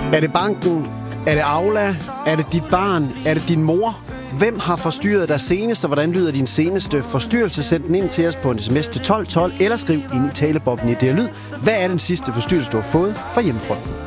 Er det banken? Er det Aula? Er det dit barn? Er det din mor? Hvem har forstyrret dig senest, og hvordan lyder din seneste forstyrrelse? Send den ind til os på en sms til 1212, eller skriv ind i talebobben i det lyd. Hvad er den sidste forstyrrelse, du har fået fra hjemmefronten?